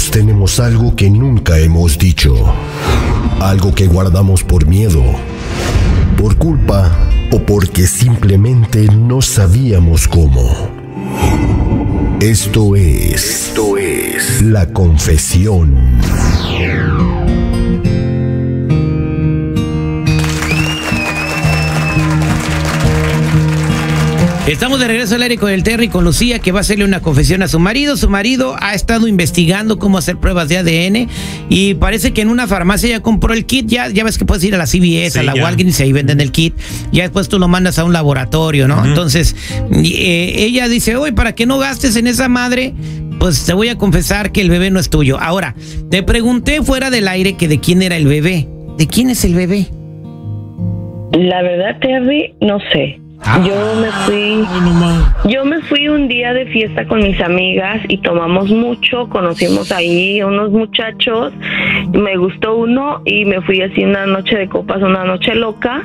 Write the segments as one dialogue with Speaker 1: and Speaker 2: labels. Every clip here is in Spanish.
Speaker 1: Todos tenemos algo que nunca hemos dicho. Algo que guardamos por miedo, por culpa o porque simplemente no sabíamos cómo. Esto es La Confesión.
Speaker 2: Estamos de regreso al aire con el Terry, con Lucía, que va a hacerle una confesión a su marido. Su marido ha estado investigando cómo hacer pruebas de ADN y parece que en una farmacia ya compró el kit. Ya ves que puedes ir a la CVS, sí, a la Walgreens, y ahí venden el kit. Ya después tú lo mandas a un laboratorio, ¿no? Entonces, ella dice, oye, para que no gastes en esa madre, pues te voy a confesar que el bebé no es tuyo. Ahora, te pregunté fuera del aire que de quién era el bebé. ¿De quién es el bebé?
Speaker 3: La verdad, Terry, no sé. Yo me fui un día de fiesta con mis amigas y tomamos mucho, conocimos ahí unos muchachos, me gustó uno y me fui así una noche de copas, una noche loca.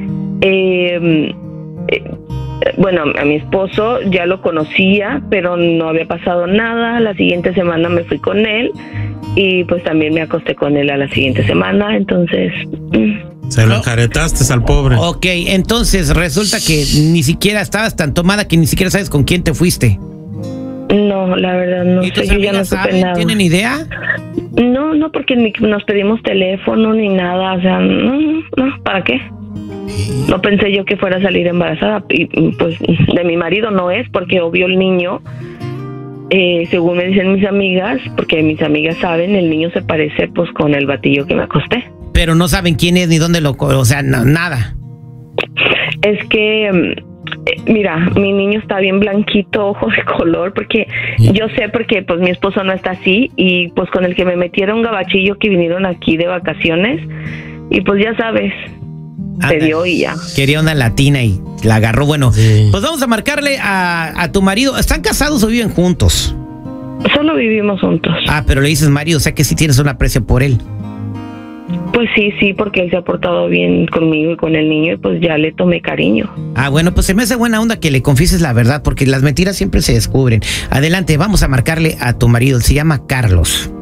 Speaker 3: Bueno, a mi esposo ya lo conocía, pero no había pasado nada. La siguiente semana me fui con él y pues también me acosté con él a la siguiente semana, entonces...
Speaker 4: Se lo encaretaste al pobre.
Speaker 2: Ok, entonces resulta que ni siquiera estabas tan tomada que ni siquiera sabes con quién te fuiste.
Speaker 3: No, la verdad no sé, yo ya no supe nada.
Speaker 2: ¿Tienen idea?
Speaker 3: No, porque ni nos pedimos teléfono ni nada, o sea, no, ¿para qué? No pensé yo que fuera a salir embarazada, y pues de mi marido no es, porque obvio el niño, según me dicen mis amigas, porque mis amigas saben, el niño se parece pues con el batillo que me acosté.
Speaker 2: Pero no saben quién es ni dónde o sea, nada.
Speaker 3: Es que, mira, mi niño está bien blanquito, ojos de color, porque yo sé porque pues mi esposo no está así, y pues con el que me metieron gabachillo que vinieron aquí de vacaciones, y pues ya sabes, se dio y ya. Quería
Speaker 2: una latina y la agarró. Bueno, pues vamos a marcarle a tu marido. ¿Están casados o viven juntos?
Speaker 3: Solo vivimos juntos.
Speaker 2: Ah, pero le dices marido, o sea que sí tienes un aprecio por él.
Speaker 3: Pues sí, porque él se ha portado bien conmigo y con el niño y pues ya le tomé cariño.
Speaker 2: Ah, bueno, pues se me hace buena onda que le confieses la verdad porque las mentiras siempre se descubren. Adelante, vamos a marcarle a tu marido, se llama Carlos.